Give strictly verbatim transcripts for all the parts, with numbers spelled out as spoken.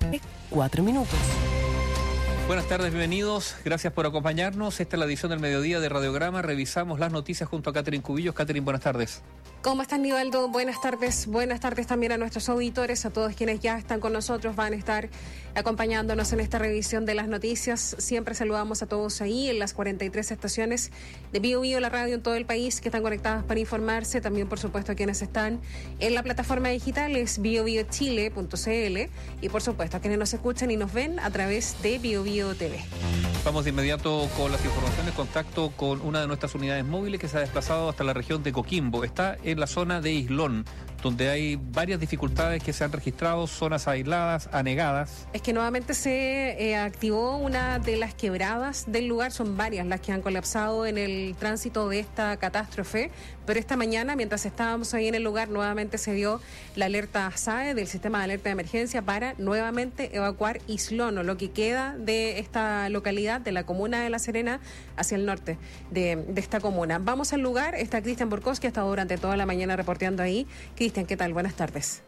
Cuatro minutos. Buenas tardes, bienvenidos. Gracias por acompañarnos. Esta es la edición del mediodía de Radiograma. Revisamos las noticias junto a Catherine Cubillos. Catherine, buenas tardes. ¿Cómo están, Nivaldo? Buenas tardes. Buenas tardes también a nuestros auditores, a todos quienes ya están con nosotros, van a estar acompañándonos en esta revisión de las noticias. Siempre saludamos a todos ahí en las cuarenta y tres estaciones de Bio Bio, la radio en todo el país, que están conectadas para informarse. También, por supuesto, a quienes están en la plataforma digital, es bio bio chile punto c l. Y, por supuesto, a quienes nos escuchan y nos ven a través de Bio Bio T V. Vamos de inmediato con las informaciones. Contacto con una de nuestras unidades móviles que se ha desplazado hasta la región de Coquimbo. Está en la zona de Islón, donde hay varias dificultades que se han registrado, zonas aisladas, anegadas. Es que nuevamente se eh, activó una de las quebradas del lugar, son varias las que han colapsado en el tránsito de esta catástrofe, pero esta mañana, mientras estábamos ahí en el lugar, nuevamente se dio la alerta S A E del sistema de alerta de emergencia para nuevamente evacuar Islón, o lo que queda de esta localidad, de la comuna de La Serena, hacia el norte de, de esta comuna. Vamos al lugar, está Cristian Borkowski, ha estado durante toda la mañana reporteando ahí. Cristian, ¿qué tal? Buenas tardes.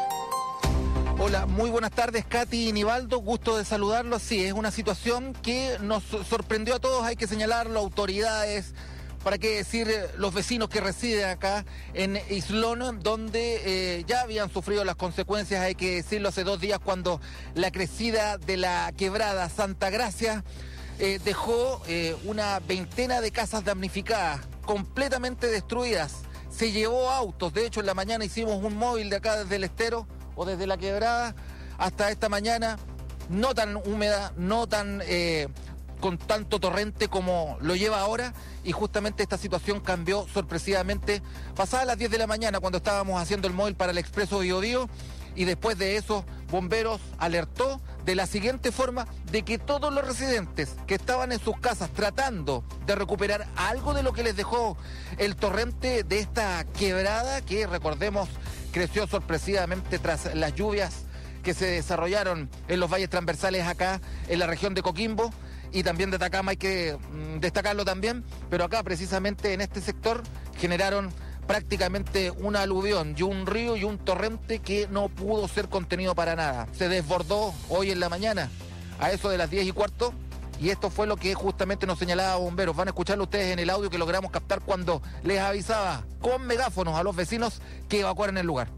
Hola, muy buenas tardes, Katy y Nivaldo, gusto de saludarlos. Sí, es una situación que nos sorprendió a todos, hay que señalarlo, autoridades, para qué decir los vecinos que residen acá en Islón, donde eh, ya habían sufrido las consecuencias, hay que decirlo, hace dos días cuando la crecida de la quebrada Santa Gracia eh, dejó eh, una veintena de casas damnificadas, completamente destruidas. Se llevó autos, de hecho en la mañana hicimos un móvil de acá desde el estero o desde la quebrada hasta esta mañana, no tan húmeda, no tan eh, con tanto torrente como lo lleva ahora, y justamente esta situación cambió sorpresivamente pasadas las diez de la mañana cuando estábamos haciendo el móvil para el Expreso Bio Bio, y después de eso Bomberos alertó de la siguiente forma, de que todos los residentes que estaban en sus casas tratando de recuperar algo de lo que les dejó el torrente de esta quebrada, que recordemos creció sorpresivamente tras las lluvias que se desarrollaron en los valles transversales acá en la región de Coquimbo y también de Atacama, hay que mm, destacarlo también, pero acá precisamente en este sector generaron prácticamente un aluvión y un río y un torrente que no pudo ser contenido para nada. Se desbordó hoy en la mañana, a eso de las diez y cuarto, y esto fue lo que justamente nos señalaba Bomberos. Van a escucharlo ustedes en el audio que logramos captar cuando les avisaba con megáfonos a los vecinos que evacuaran el lugar.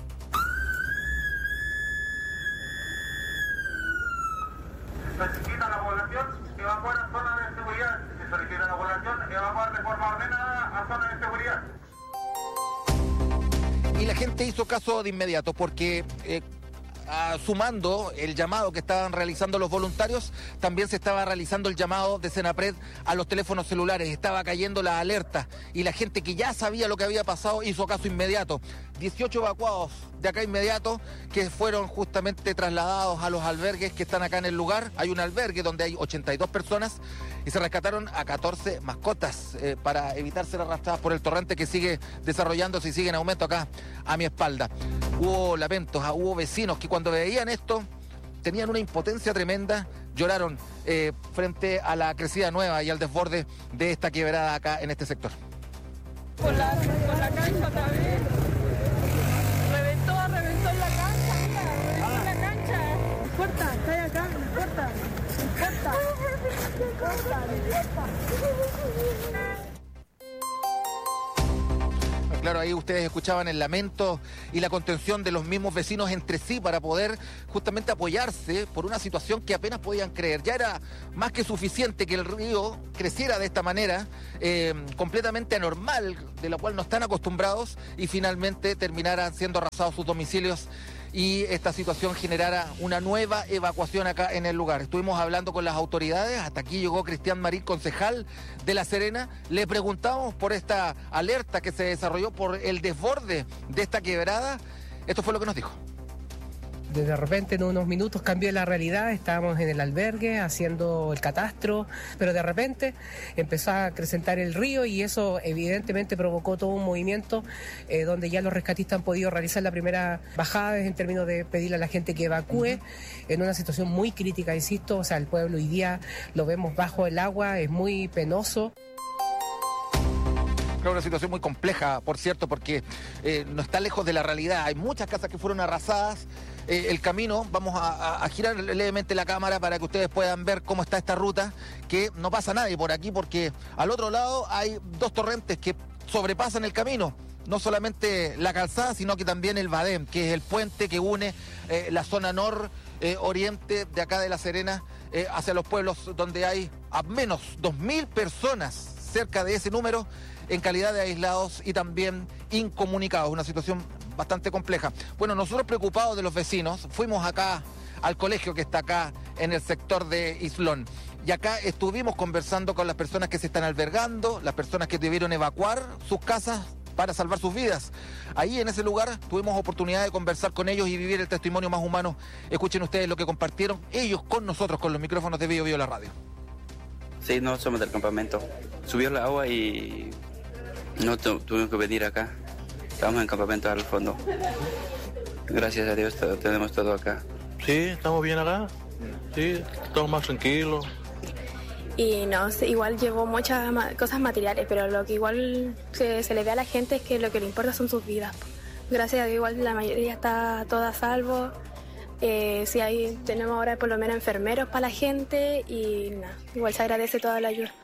Se solicita a la población evacuar a zonas de seguridad. Se solicita a la población evacuar de forma ordenada a zonas de seguridad. Y la gente hizo caso de inmediato porque eh, ah, sumando el llamado que estaban realizando los voluntarios, también se estaba realizando el llamado de Senapred a los teléfonos celulares, estaba cayendo la alerta y la gente que ya sabía lo que había pasado hizo caso inmediato. dieciocho evacuados de acá inmediato que fueron justamente trasladados a los albergues que están acá en el lugar. Hay un albergue donde hay ochenta y dos personas y se rescataron a catorce mascotas eh, para evitar ser arrastradas por el torrente que sigue desarrollándose y sigue en aumento acá a mi espalda. Hubo lamentos, hubo vecinos que cuando veían esto tenían una impotencia tremenda, lloraron eh, frente a la crecida nueva y al desborde de esta quebrada acá en este sector. Por la, por la cancha también. Reventó, reventó en la cancha, mira, reventó en la cancha. No importa, está ahí acá, no importa. No importa. No importa, no importa. Claro, ahí ustedes escuchaban el lamento y la contención de los mismos vecinos entre sí para poder justamente apoyarse por una situación que apenas podían creer. Ya era más que suficiente que el río creciera de esta manera, eh, completamente anormal, de la cual no están acostumbrados, y finalmente terminaran siendo arrasados sus domicilios y esta situación generara una nueva evacuación acá en el lugar. Estuvimos hablando con las autoridades, hasta aquí llegó Cristian Marín, concejal de La Serena. Le preguntamos por esta alerta que se desarrolló por el desborde de esta quebrada. Esto fue lo que nos dijo. De repente en unos minutos cambió la realidad, estábamos en el albergue haciendo el catastro, pero de repente empezó a acrecentar el río y eso evidentemente provocó todo un movimiento eh, donde ya los rescatistas han podido realizar la primera bajada en términos de pedirle a la gente que evacúe en una situación muy crítica, insisto, o sea, el pueblo hoy día lo vemos bajo el agua, es muy penoso. Es una situación muy compleja, por cierto, porque eh, no está lejos de la realidad. Hay muchas casas que fueron arrasadas. Eh, el camino, vamos a, a, a girar levemente la cámara para que ustedes puedan ver cómo está esta ruta, que no pasa nadie por aquí porque al otro lado hay dos torrentes que sobrepasan el camino. No solamente la calzada, sino que también el Badem, que es el puente que une eh, la zona nor-oriente eh, de acá de La Serena eh, hacia los pueblos donde hay al menos dos mil personas, cerca de ese número, en calidad de aislados y también incomunicados. Una situación bastante compleja. Bueno, nosotros preocupados de los vecinos, fuimos acá al colegio que está acá en el sector de Islón. Y acá estuvimos conversando con las personas que se están albergando, las personas que debieron evacuar sus casas para salvar sus vidas. Ahí en ese lugar tuvimos oportunidad de conversar con ellos y vivir el testimonio más humano. Escuchen ustedes lo que compartieron ellos con nosotros, con los micrófonos de Bio Bio La Radio. Sí, no somos del campamento. Subió la agua y no tu, tuvimos que venir acá. Estamos en campamento al fondo. Gracias a Dios todo, tenemos todo acá. Sí, estamos bien acá. Sí, estamos más tranquilos. Y no, igual llevó muchas cosas materiales, pero lo que igual se, se le ve a la gente es que lo que le importa son sus vidas. Gracias a Dios igual la mayoría está toda a salvo. Eh, sí, ahí tenemos ahora por lo menos enfermeros para la gente y nada, igual se agradece toda la ayuda.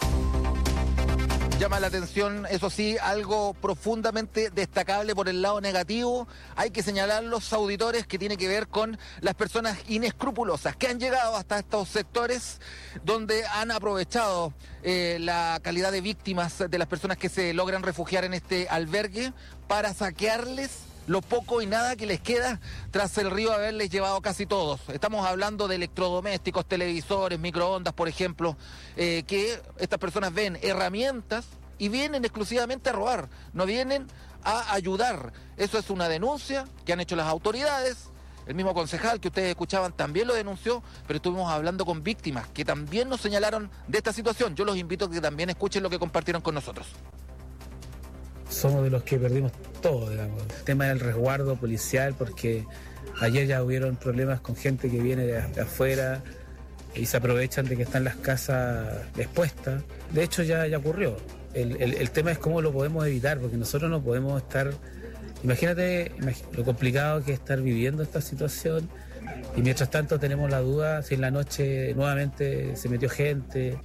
Llama la atención, eso sí, algo profundamente destacable por el lado negativo. Hay que señalar los auditores que tiene que ver con las personas inescrupulosas que han llegado hasta estos sectores donde han aprovechado eh, la calidad de víctimas de las personas que se logran refugiar en este albergue para saquearles lo poco y nada que les queda tras el río haberles llevado casi todos. Estamos hablando de electrodomésticos, televisores, microondas, por ejemplo, eh, que estas personas ven herramientas y vienen exclusivamente a robar, no vienen a ayudar. Eso es una denuncia que han hecho las autoridades. El mismo concejal que ustedes escuchaban también lo denunció, pero estuvimos hablando con víctimas que también nos señalaron de esta situación. Yo los invito a que también escuchen lo que compartieron con nosotros. Somos de los que perdimos todo, digamos. El tema del resguardo policial, porque ayer ya hubieron problemas con gente que viene de, de afuera y se aprovechan de que están las casas expuestas. De hecho ya, ya ocurrió. El, el, el tema es cómo lo podemos evitar, porque nosotros no podemos estar... Imagínate lo complicado que es estar viviendo esta situación y mientras tanto tenemos la duda si en la noche nuevamente se metió gente.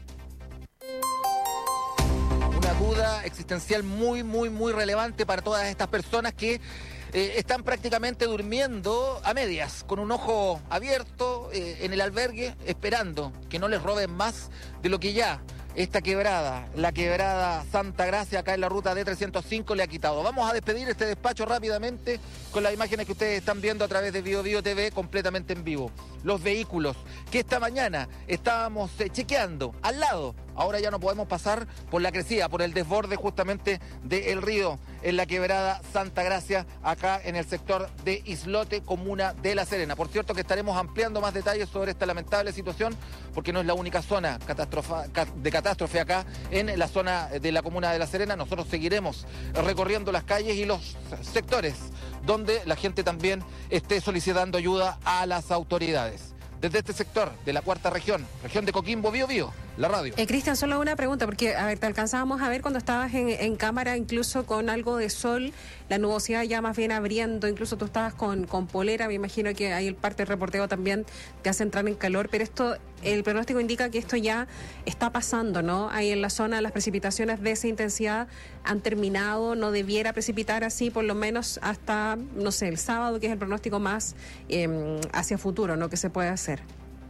Duda existencial muy, muy, muy relevante para todas estas personas que eh, están prácticamente durmiendo a medias, con un ojo abierto eh, en el albergue, esperando que no les roben más de lo que ya esta quebrada, la quebrada Santa Gracia, acá en la ruta D trescientos cinco, le ha quitado. Vamos a despedir este despacho rápidamente con las imágenes que ustedes están viendo a través de Bio Bio T V completamente en vivo. Los vehículos que esta mañana estábamos eh, chequeando al lado, ahora ya no podemos pasar por la crecida, por el desborde justamente del río en la quebrada Santa Gracia, acá en el sector de Islote, comuna de La Serena. Por cierto que estaremos ampliando más detalles sobre esta lamentable situación, porque no es la única zona de catástrofe acá en la zona de la comuna de La Serena. Nosotros seguiremos recorriendo las calles y los sectores donde la gente también esté solicitando ayuda a las autoridades. Desde este sector de la cuarta región, región de Coquimbo, Bio Bio, la radio. Eh, Cristian, solo una pregunta, porque a ver, te alcanzábamos a ver cuando estabas en, en cámara, incluso con algo de sol, la nubosidad ya más bien abriendo, incluso tú estabas con, con polera, me imagino que ahí el parte del reporteo también te hace entrar en calor, pero esto, el pronóstico indica que esto ya está pasando, ¿no? Ahí en la zona las precipitaciones de esa intensidad han terminado, no debiera precipitar así por lo menos hasta, no sé, el sábado, que es el pronóstico más eh, hacia futuro, ¿no? Que se puede hacer.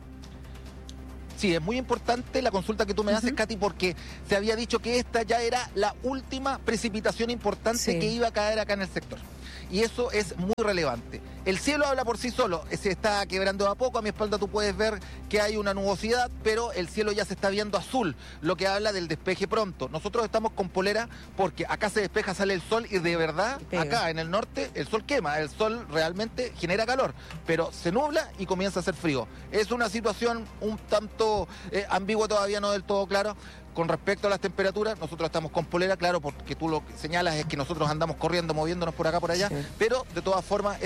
Sí, es muy importante la consulta que tú me haces, uh-huh. Katy, porque se había dicho que esta ya era la última precipitación importante sí. que iba a caer acá en el sector. Y eso es muy relevante. El cielo habla por sí solo, se está quebrando de a poco. A mi espalda tú puedes ver que hay una nubosidad, pero el cielo ya se está viendo azul, lo que habla del despeje pronto. Nosotros estamos con polera porque acá se despeja, sale el sol y de verdad, Pega. acá en el norte, el sol quema, el sol realmente genera calor, pero se nubla y comienza a hacer frío. Es una situación un tanto eh, ambigua, todavía no del todo claro. Con respecto a las temperaturas, nosotros estamos con polera, claro, porque tú lo que señalas es que nosotros andamos corriendo, moviéndonos por acá, por allá, sí. pero de todas formas, esta situación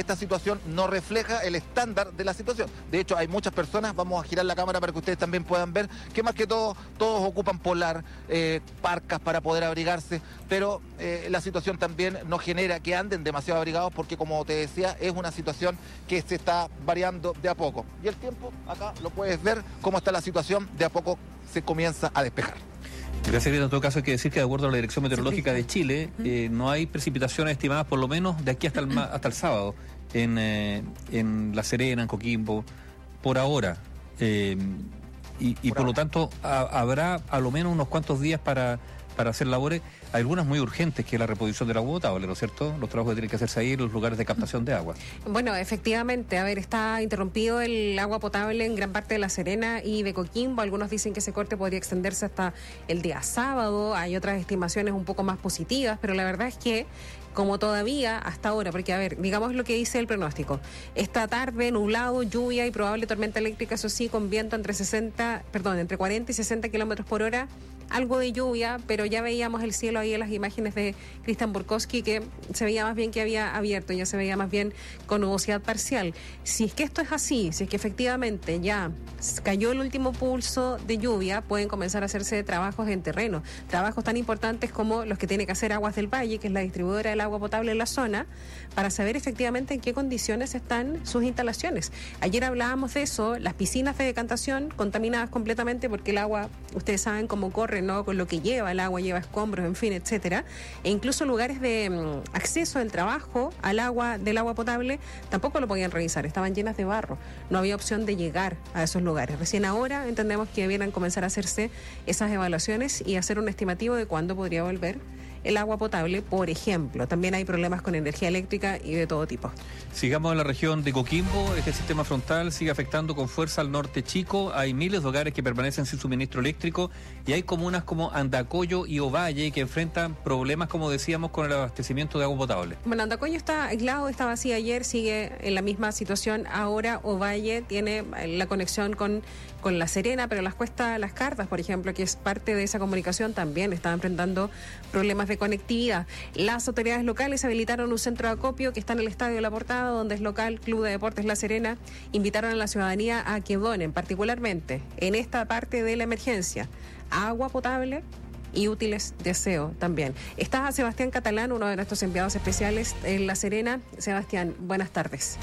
situación no refleja el estándar de la situación. De hecho, hay muchas personas, vamos a girar la cámara para que ustedes también puedan ver, que más que todo, todos ocupan polar, eh, parcas para poder abrigarse, pero eh, la situación también no genera que anden demasiado abrigados porque, como te decía, es una situación que se está variando de a poco. Y el tiempo, acá lo puedes ver, cómo está la situación, de a poco se comienza a despejar. Gracias, en todo caso hay que decir que de acuerdo a la Dirección Meteorológica de Chile, eh, no hay precipitaciones estimadas por lo menos de aquí hasta el, ma- hasta el sábado en, eh, en La Serena, en Coquimbo, por ahora. Eh, y, y por, por lo tanto a, habrá a lo menos unos cuantos días para, para hacer labores, algunas muy urgentes, que es la reposición del agua potable, ¿no es cierto? Los trabajos que tienen que hacerse ahí en los lugares de captación de agua. Bueno, efectivamente, a ver, está interrumpido el agua potable en gran parte de La Serena y de Coquimbo. Algunos dicen que ese corte podría extenderse hasta el día sábado. Hay otras estimaciones un poco más positivas, pero la verdad es que como todavía hasta ahora, porque a ver, digamos lo que dice el pronóstico. Esta tarde nublado, lluvia y probable tormenta eléctrica, eso sí, con viento entre sesenta, perdón, entre cuarenta y sesenta kilómetros por hora. Algo de lluvia, pero ya veíamos el cielo ahí en las imágenes de Cristian Burkowski, que se veía más bien que había abierto, ya se veía más bien con nubosidad parcial. Si es que esto es así, si es que efectivamente ya cayó el último pulso de lluvia, pueden comenzar a hacerse trabajos en terreno, trabajos tan importantes como los que tiene que hacer Aguas del Valle, que es la distribuidora del agua potable en la zona, para saber efectivamente en qué condiciones están sus instalaciones. Ayer hablábamos de eso, las piscinas de decantación contaminadas completamente porque el agua, ustedes saben cómo corre, ¿no? Con lo que lleva el agua, lleva escombros, en fin, etcétera. E incluso lugares de um, acceso del trabajo al agua, del agua potable, tampoco lo podían revisar, estaban llenas de barro. No había opción de llegar a esos lugares. Recién ahora entendemos que debieran comenzar a hacerse esas evaluaciones y hacer un estimativo de cuándo podría volver el agua potable, por ejemplo. También hay problemas con energía eléctrica y de todo tipo. Sigamos en la región de Coquimbo. Este sistema frontal sigue afectando con fuerza al norte chico. Hay miles de hogares que permanecen sin suministro eléctrico y hay comunas como Andacollo y Ovalle que enfrentan problemas, como decíamos, con el abastecimiento de agua potable. Bueno, Andacollo está aislado, estaba así ayer, sigue en la misma situación. Ahora Ovalle tiene la conexión con, con La Serena, pero las Cuestas Las Cartas, por ejemplo, que es parte de esa comunicación, también está enfrentando problemas de conectividad. Las autoridades locales habilitaron un centro de acopio que está en el Estadio La Portada, donde es local Club de Deportes La Serena. Invitaron a la ciudadanía a que donen, particularmente en esta parte de la emergencia, agua potable y útiles de aseo también. Está Sebastián Catalán, uno de nuestros enviados especiales en La Serena. Sebastián, buenas tardes.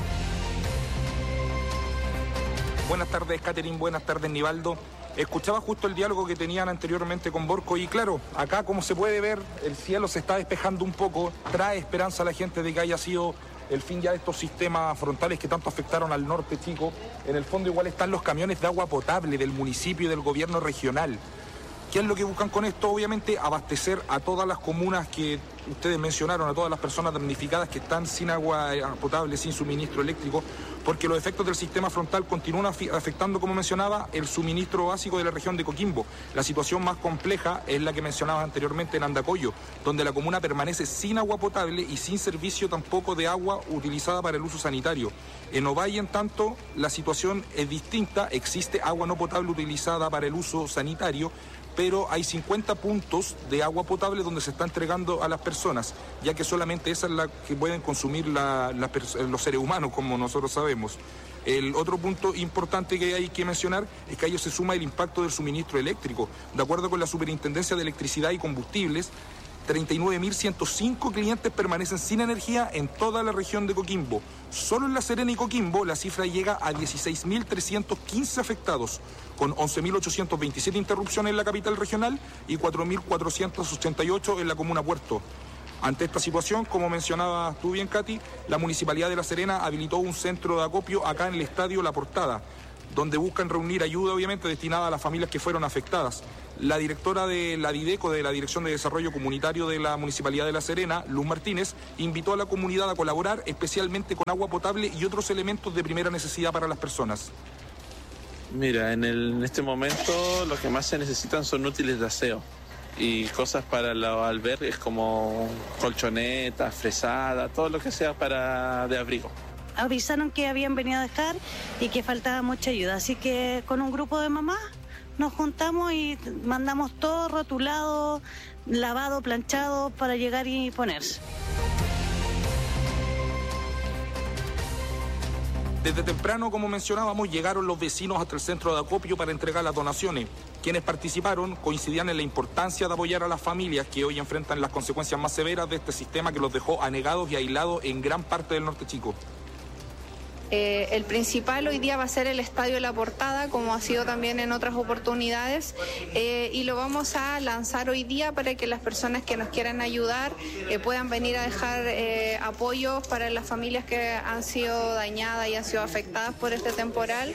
Buenas tardes, Catherine. Buenas tardes, Nivaldo. Escuchaba justo el diálogo que tenían anteriormente con Borco y claro, acá como se puede ver, el cielo se está despejando un poco, trae esperanza a la gente de que haya sido el fin ya de estos sistemas frontales que tanto afectaron al norte chico. En el fondo igual están los camiones de agua potable del municipio y del gobierno regional. ¿Qué es lo que buscan con esto? Obviamente abastecer a todas las comunas que ustedes mencionaron, a todas las personas damnificadas que están sin agua potable, sin suministro eléctrico, porque los efectos del sistema frontal continúan afectando, como mencionaba, el suministro básico de la región de Coquimbo. La situación más compleja es la que mencionabas anteriormente en Andacollo, donde la comuna permanece sin agua potable y sin servicio tampoco de agua utilizada para el uso sanitario. En Ovalle, en tanto, la situación es distinta, existe agua no potable utilizada para el uso sanitario, pero hay cincuenta puntos de agua potable donde se está entregando a las personas, ya que solamente esa es la que pueden consumir la, la, los seres humanos, como nosotros sabemos. El otro punto importante que hay que mencionar es que a ello se suma el impacto del suministro eléctrico. De acuerdo con la Superintendencia de Electricidad y Combustibles, treinta y nueve mil ciento cinco clientes permanecen sin energía en toda la región de Coquimbo. Solo en La Serena y Coquimbo la cifra llega a dieciséis mil trescientos quince afectados, con once mil ochocientos veintisiete interrupciones en la capital regional y cuatro mil cuatrocientos ochenta y ocho en la comuna Puerto. Ante esta situación, como mencionabas tú bien, Katy, la Municipalidad de La Serena habilitó un centro de acopio acá en el Estadio La Portada, donde buscan reunir ayuda, obviamente, destinada a las familias que fueron afectadas. La directora de la DIDECO, de la Dirección de Desarrollo Comunitario de la Municipalidad de La Serena, Luz Martínez, invitó a la comunidad a colaborar, especialmente con agua potable y otros elementos de primera necesidad para las personas. Mira, en, el, en este momento lo que más se necesitan son útiles de aseo y cosas para los albergues como colchonetas, fresadas, todo lo que sea para de abrigo. Avisaron que habían venido a dejar y que faltaba mucha ayuda, así que con un grupo de mamás nos juntamos y mandamos todo rotulado, lavado, planchado para llegar y ponerse. Desde temprano, como mencionábamos, llegaron los vecinos hasta el centro de acopio para entregar las donaciones. Quienes participaron coincidían en la importancia de apoyar a las familias que hoy enfrentan las consecuencias más severas de este sistema que los dejó anegados y aislados en gran parte del norte chico. Eh, el principal hoy día va a ser el Estadio La Portada, como ha sido también en otras oportunidades, eh, y lo vamos a lanzar hoy día para que las personas que nos quieran ayudar eh, puedan venir a dejar eh, apoyos para las familias que han sido dañadas y han sido afectadas por este temporal.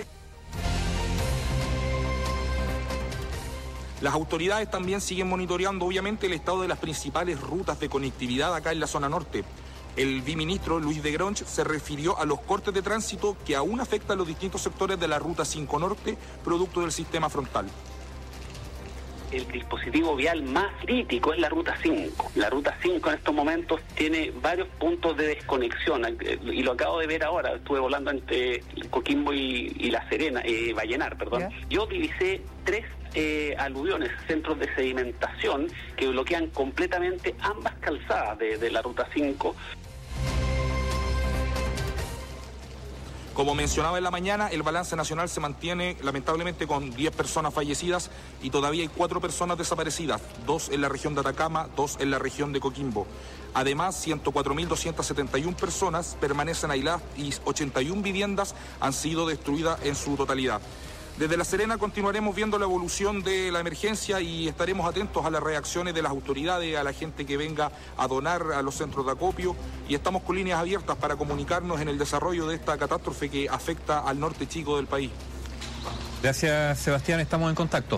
Las autoridades también siguen monitoreando, obviamente, el estado de las principales rutas de conectividad acá en la zona norte. El viceministro Luis de Gronch se refirió a los cortes de tránsito que aún afectan los distintos sectores de la Ruta cinco Norte, producto del sistema frontal. El dispositivo vial más crítico es la Ruta cinco. La Ruta cinco en estos momentos tiene varios puntos de desconexión, y lo acabo de ver ahora. Estuve volando entre Coquimbo y, y La Serena, eh, Vallenar, perdón. ¿Ya? Yo divisé tres eh, aluviones, centros de sedimentación, que bloquean completamente ambas calzadas de, de la Ruta cinco. Como mencionaba en la mañana, el balance nacional se mantiene lamentablemente con diez personas fallecidas y todavía hay cuatro personas desaparecidas, dos en la región de Atacama, dos en la región de Coquimbo. Además, ciento cuatro mil doscientas setenta y una personas permanecen aisladas y ochenta y una viviendas han sido destruidas en su totalidad. Desde La Serena continuaremos viendo la evolución de la emergencia y estaremos atentos a las reacciones de las autoridades, a la gente que venga a donar a los centros de acopio, y estamos con líneas abiertas para comunicarnos en el desarrollo de esta catástrofe que afecta al norte chico del país. Gracias, Sebastián, estamos en contacto.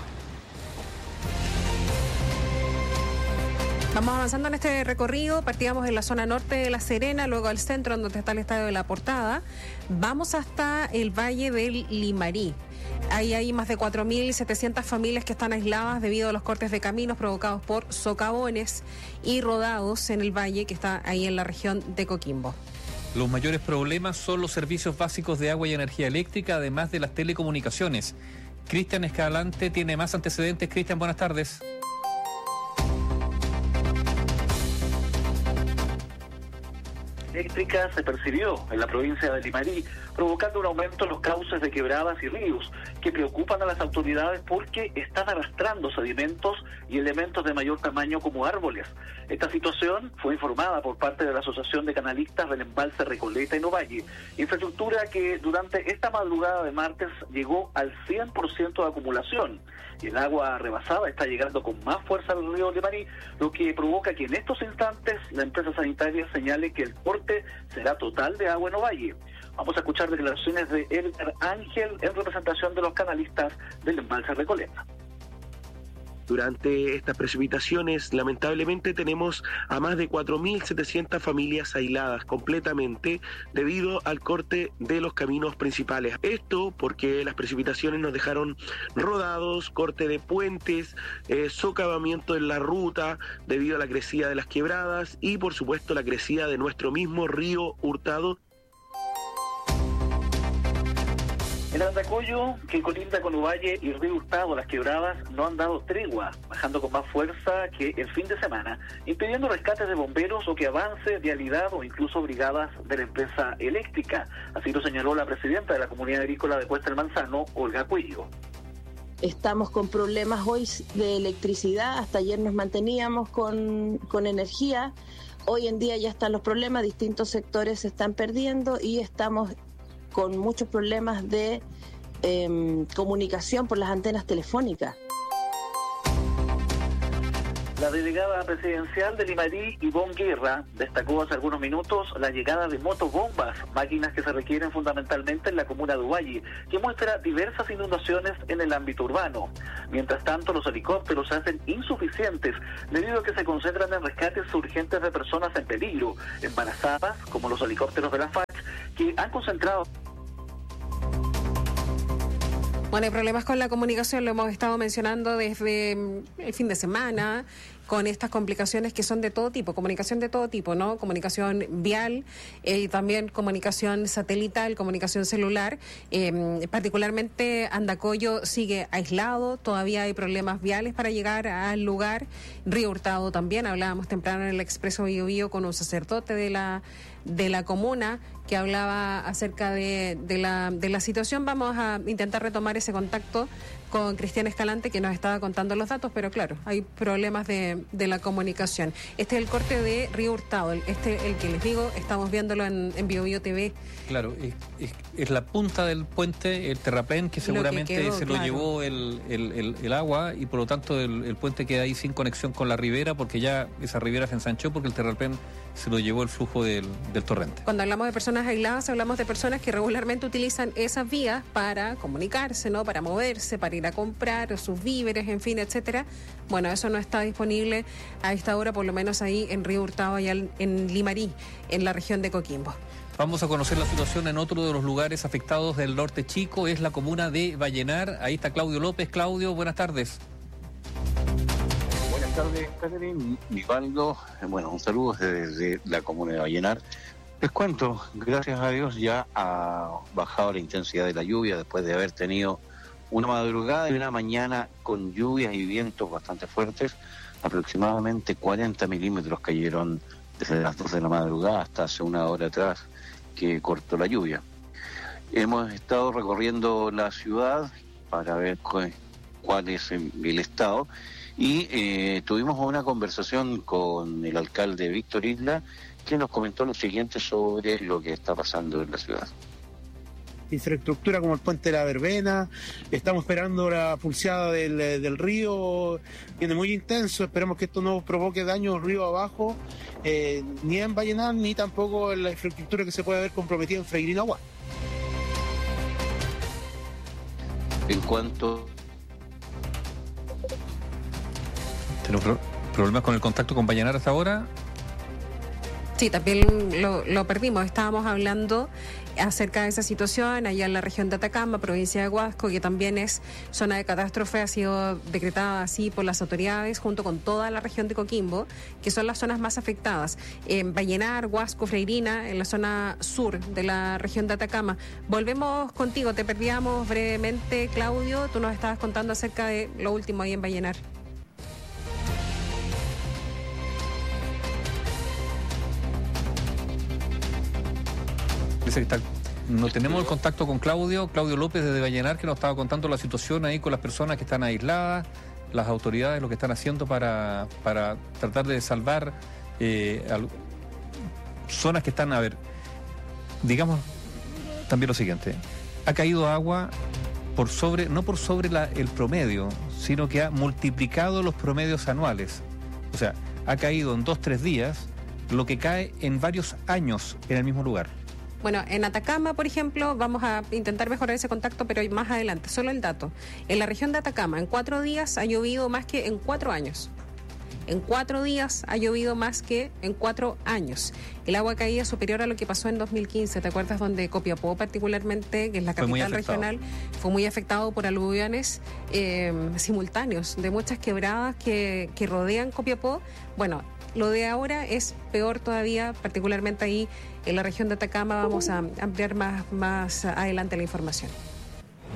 Vamos avanzando en este recorrido, partíamos en la zona norte de La Serena, luego al centro donde está el Estadio de La Portada, vamos hasta el Valle del Limarí. Ahí hay más de cuatro mil setecientas familias que están aisladas debido a los cortes de caminos provocados por socavones y rodados en el valle que está ahí en la región de Coquimbo. Los mayores problemas son los servicios básicos de agua y energía eléctrica, además de las telecomunicaciones. Cristian Escalante tiene más antecedentes. Cristian, buenas tardes. Eléctrica se percibió en la provincia de Limarí, provocando un aumento en los cauces de quebradas y ríos, que preocupan a las autoridades porque están arrastrando sedimentos y elementos de mayor tamaño como árboles. Esta situación fue informada por parte de la Asociación de Canalistas del Embalse Recoleta en Ovalle, infraestructura que durante esta madrugada de martes llegó al cien por ciento de acumulación. Y el agua rebasada está llegando con más fuerza al río Limarí, lo que provoca que en estos instantes la empresa sanitaria señale que el corte será total de agua en Ovalle. Vamos a escuchar declaraciones de Edgar Ángel en representación de los canalistas del Embalse Recoleta. Durante estas precipitaciones, lamentablemente tenemos a más de cuatro mil setecientas familias aisladas completamente debido al corte de los caminos principales. Esto porque las precipitaciones nos dejaron rodados, corte de puentes, eh, socavamiento en la ruta debido a la crecida de las quebradas y por supuesto la crecida de nuestro mismo río Hurtado. El Andacollo, que colinda con Ovalle y Río Hurtado, las quebradas, no han dado tregua, bajando con más fuerza que el fin de semana, impidiendo rescates de bomberos o que avance vialidad o incluso brigadas de la empresa eléctrica. Así lo señaló la presidenta de la Comunidad Agrícola de Puesta del Manzano, Olga Cuello. Estamos con problemas hoy de electricidad, hasta ayer nos manteníamos con, con energía, hoy en día ya están los problemas, distintos sectores se están perdiendo y estamos con muchos problemas de eh, comunicación por las antenas telefónicas. La delegada presidencial de Limarí, Ivonne Guerra, destacó hace algunos minutos la llegada de motobombas, máquinas que se requieren fundamentalmente en la comuna de Ovalle, que muestra diversas inundaciones en el ámbito urbano. Mientras tanto, los helicópteros se hacen insuficientes debido a que se concentran en rescates urgentes de personas en peligro, embarazadas, como los helicópteros de la F A C, que han concentrado. Bueno, hay problemas con la comunicación, lo hemos estado mencionando desde el fin de semana con estas complicaciones que son de todo tipo, comunicación de todo tipo, ¿no? Comunicación vial, eh, y también comunicación satelital, comunicación celular. Eh, particularmente Andacollo sigue aislado, todavía hay problemas viales para llegar al lugar. Río Hurtado también, hablábamos temprano en el Expreso Bío Bío con un sacerdote de la de la comuna que hablaba acerca de, de, la, de la situación. Vamos a intentar retomar ese contacto con Cristian Escalante, que nos estaba contando los datos, pero claro, hay problemas de, de la comunicación. Este es el corte de Río Hurtado, este el que les digo, estamos viéndolo en, en Bío Bío T V. Claro, es, es, es la punta del puente, el terraplén, que seguramente lo que quedó, se lo claro. llevó el, el, el, el agua, y por lo tanto el, el puente queda ahí sin conexión con la ribera, porque ya esa ribera se ensanchó porque el terraplén se lo llevó el flujo del, del torrente. Cuando hablamos de personas aisladas, hablamos de personas que regularmente utilizan esas vías para comunicarse, ¿no? Para moverse, para ir a comprar sus víveres, en fin, etcétera. Bueno, eso no está disponible a esta hora, por lo menos ahí en Río Hurtado, allá en Limarí, en la región de Coquimbo. Vamos a conocer la situación en otro de los lugares afectados del norte chico, es la comuna de Vallenar. Ahí está Claudio López. Claudio, buenas tardes. Buenas tardes, Catherine, Nivaldo. Bueno, un saludo desde la comuna de Vallenar. Les cuento, gracias a Dios ya ha bajado la intensidad de la lluvia después de haber tenido una madrugada y una mañana con lluvias y vientos bastante fuertes. Aproximadamente cuarenta milímetros cayeron desde las dos de la madrugada hasta hace una hora atrás que cortó la lluvia. Hemos estado recorriendo la ciudad para ver cuál, cuál es el estado y eh, tuvimos una conversación con el alcalde Víctor Isla, que nos comentó lo siguiente sobre lo que está pasando en la ciudad. Infraestructura como el puente de la Verbena, estamos esperando la pulseada del, del río, viene muy intenso, esperemos que esto no provoque daños río abajo, eh, ni en Vallenar, ni tampoco en la infraestructura que se puede haber comprometido en Freirina Agua. En cuanto... ¿Tenemos pro- problemas con el contacto con Vallenar hasta ahora? Sí, también lo, lo perdimos. Estábamos hablando acerca de esa situación allá en la región de Atacama, provincia de Huasco, que también es zona de catástrofe, ha sido decretada así por las autoridades junto con toda la región de Coquimbo, que son las zonas más afectadas. En Vallenar, Huasco, Freirina, en la zona sur de la región de Atacama. Volvemos contigo, te perdíamos brevemente, Claudio, tú nos estabas contando acerca de lo último ahí en Vallenar. No tenemos el contacto con Claudio, Claudio López desde Vallenar, que nos estaba contando la situación ahí con las personas que están aisladas, las autoridades lo que están haciendo para, para tratar de salvar eh, al, zonas que están, a ver, digamos también lo siguiente, ha caído agua por sobre, no por sobre la, el promedio, sino que ha multiplicado los promedios anuales, o sea, ha caído en dos, tres días lo que cae en varios años en el mismo lugar. Bueno, en Atacama, por ejemplo, vamos a intentar mejorar ese contacto, pero más adelante, solo el dato. En la región de Atacama, en cuatro días ha llovido más que en cuatro años. En cuatro días ha llovido más que en cuatro años. El agua caída es superior a lo que pasó en dos mil quince. ¿Te acuerdas donde Copiapó particularmente, que es la capital regional, fue muy afectado por aluviones eh, simultáneos de muchas quebradas que, que rodean Copiapó? Bueno, lo de ahora es peor todavía, particularmente ahí en la región de Atacama. Vamos a ampliar más, más adelante la información.